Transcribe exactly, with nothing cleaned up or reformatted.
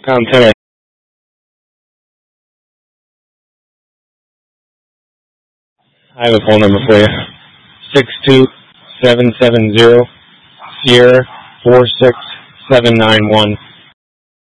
Pound ten. I have a phone number for you. Six two seven seven zero Sierra four six seven nine one.